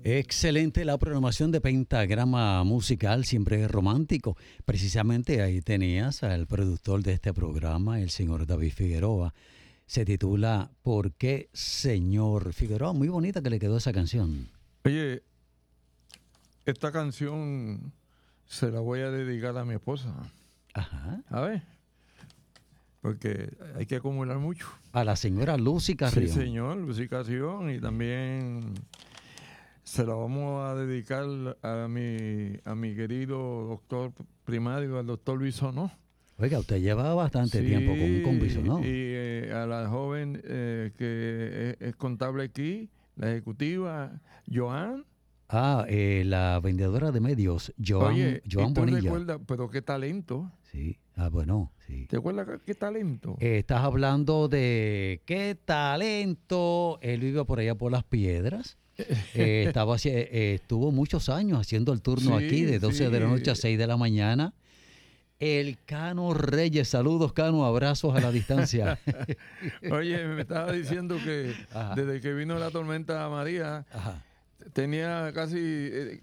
Excelente la programación de Pentagrama Musical, siempre es romántico. Precisamente ahí tenías al productor de este programa, el señor David Figueroa. Se titula ¿Por qué, Señor Figueroa? Muy bonita que le quedó esa canción. Oye, esta canción se la voy a dedicar a mi esposa. Ajá. A ver, porque hay que acumular mucho. A la señora Lucy Carrión. Sí, señor, lucicación, y también se la vamos a dedicar a mi querido doctor primario, al doctor Luis Sonó. Oiga, usted lleva bastante Sí, tiempo con un conviso, ¿no? Y a la joven que es contable aquí, la ejecutiva, Joan. La vendedora de medios, Oye, Joan ¿y tú Bonilla. recuerdas? Pero qué talento. Sí, bueno, sí. ¿Te acuerdas qué talento? Estás hablando de qué talento. Él vive por allá por Las Piedras. Estuvo muchos años haciendo el turno Sí, aquí de 12 de la noche a 6 de la mañana. El Cano Reyes, saludos Cano, abrazos a la distancia. Oye, me estaba diciendo que Ajá. desde que vino la tormenta María, Ajá. tenía casi